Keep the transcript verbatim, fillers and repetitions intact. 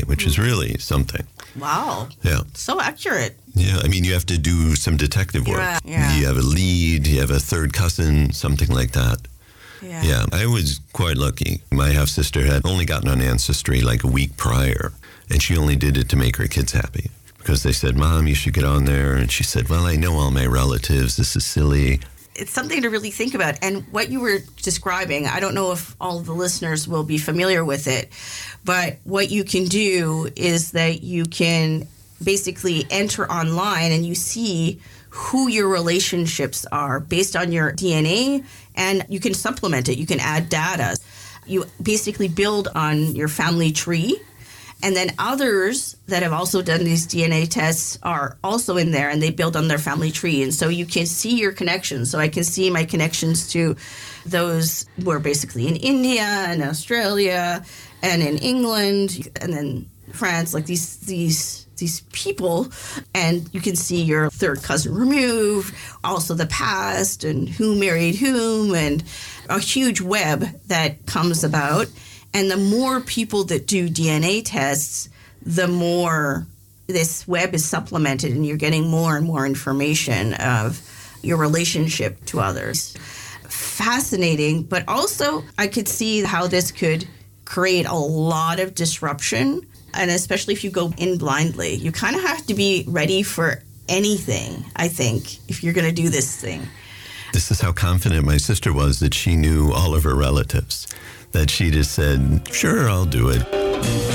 which is really something. Wow. Yeah. So accurate. Yeah, I mean, you have to do some detective work. Yeah, yeah. You have a lead, you have a third cousin, something like that. Yeah. Yeah, I was quite lucky. My half-sister had only gotten on Ancestry like a week prior, and she only did it to make her kids happy. Because they said, Mom, you should get on there. And she said, well, I know all my relatives. This is silly. It's something to really think about. And what you were describing, I don't know if all of the listeners will be familiar with it, but what you can do is that you can basically enter online and you see who your relationships are based on your D N A, and you can supplement it. You can add data. You basically build on your family tree. And then others that have also done these D N A tests are also in there, and they build on their family tree. And so you can see your connections. So I can see my connections to those who are basically in India and Australia and in England and then France, like these these these people. And you can see your third cousin removed, also the past and who married whom, and a huge web that comes about. And the more people that do D N A tests, the more this web is supplemented and you're getting more and more information of your relationship to others. Fascinating, but also I could see how this could create a lot of disruption, and especially if you go in blindly. You kind of have to be ready for anything, I think, if you're going to do this thing. This is how confident my sister was that she knew all of her relatives, that she just said, sure, I'll do it.